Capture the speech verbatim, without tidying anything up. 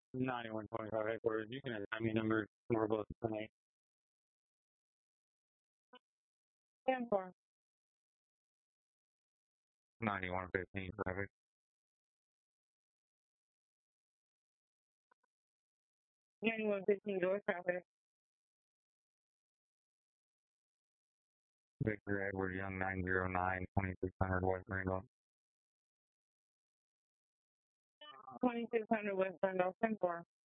ninety-one twenty-five headquarters. You can assign me number for both tonight. ten four. ninety-one fifteen traffic. ninety-one fifteen door traffic. Victor Edward Young nine zero nine twenty-six hundred West Randolph. twenty-six hundred West Randolph, ten four.